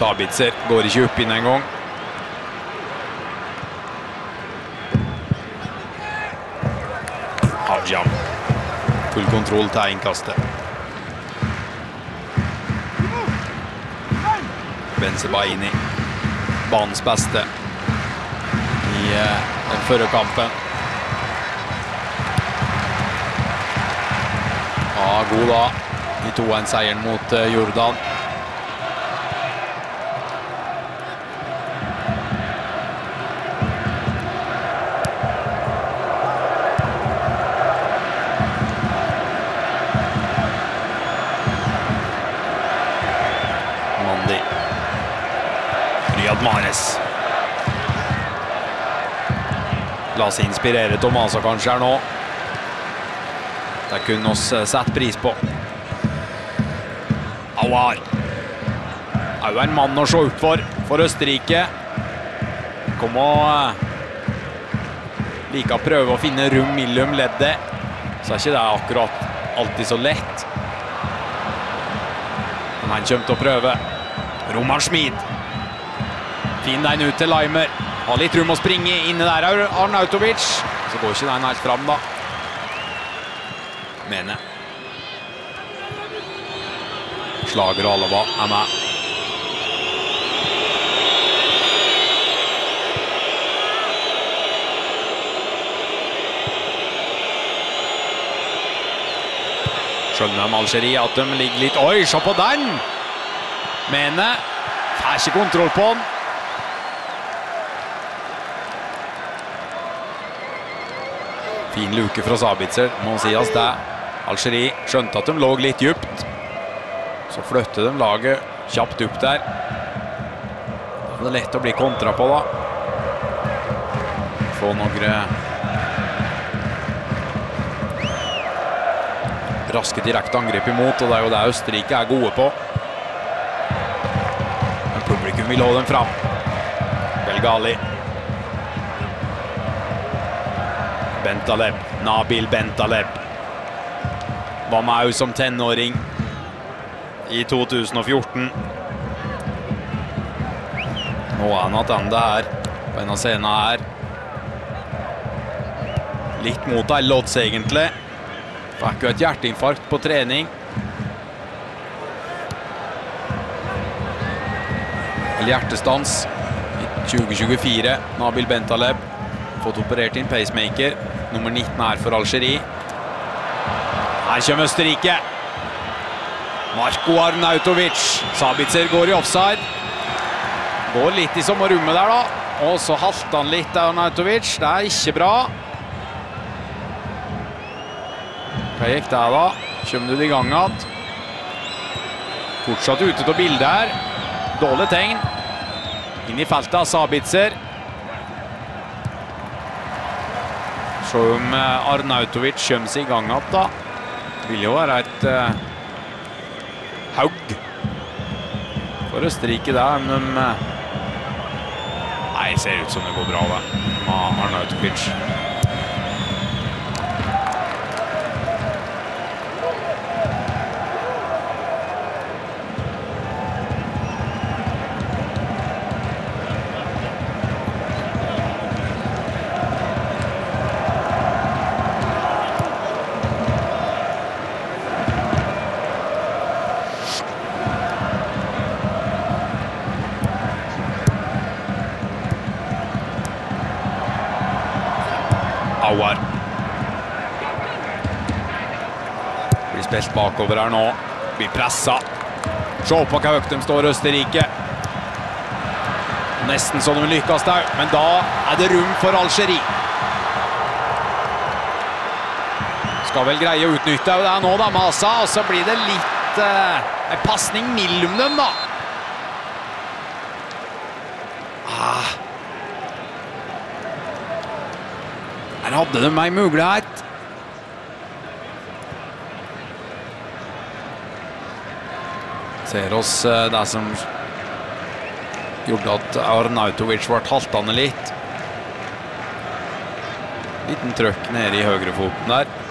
Sabitzer går ikke opp inn en gang. Hadjam. Full kontroll til innkastet. Bensebaini. Banens beste i den førre kampen. Ja, god da. I 2-1-seieren mot Jordan. Mahrez. La oss inspirere Tomasa kanskje her nå. Det kunne oss sett pris på. Aouar. Er jo en mann å se opp for Østerrike. Kom og like å prøve å finne rom mellom leddet. Så ikke det akkurat alltid så lett. Men han kommer til å prøve. Roman Schmid. Fin den ut til Leimer. Har litt rom å springe inne der, Arnautovic. Så går ikke den helt fram da. Mene. Slager og Alaba er med. Skjønner de Algerie at de ligger litt... Oi, se på den! Mene. Får ikke kontroll på den. Fin luke fra Sabitzer, må sies det. Algerie skjønte at de lå litt djupt. Så flyttet de laget kjapt opp der. Det er lett å bli kontra på da. Få noen raske direkte angrep imot, og det er jo det Østerrike er gode på. Men publikum vil holde dem fram. Belgali. Bentaleb, Nabil Bentaleb. Var med også som tenåring i 2014. Nå er han tilbake her på denne scenen her. Litt mot alle odds egentlig. Fikk jo et hjerteinfarkt på trening. Eller hjertestans i 2024. Nabil Bentaleb. Fått operert inn pacemaker. Nummer 19 er for Algerie. Her kommer Østerrike. Marko Arnautovic. Sabitzer går i offside. Går litt i samme rommet der da. Og så halter han litt Arnautovic. Det er ikke bra. Hva gikk det da? Kommer du i gang igjen? Fortsatt ute til bildet her. Dårlig tegn. Inn i feltet av Sabitzer. Så om Arnautovic kommer seg i gang igjen da. Det vil jo være et haug for Østerrike der, men nei, det ser ut som det går bra da. Arnautovic. Aouar. Blir spilt bakover her nå. Blir presset. Se på hva høyt de står Østerrike. Nesten så de lykkes der, men da er det rom for Algerie. Skal vel greie å utnytte det nå da, Masa, og så blir det litt en passning mellom dem da. Her hadde de en mulighet. Ser oss det som gjorde at Arnautovic ble haltende litt. Liten trøkk nede i høyrefoten der.